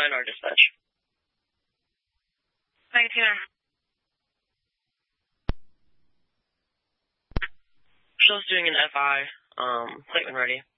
9R dispatch. 19R. Show's doing an FI, plate when ready.